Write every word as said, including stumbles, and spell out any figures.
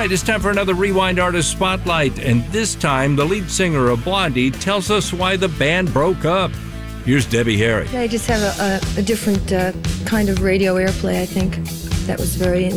right, it's time for another Rewind Artist Spotlight, and this time the lead singer of Blondie tells us why the band broke up. Here's Debbie Harry. I just have a, a, a different uh, kind of radio airplay, I think. That was very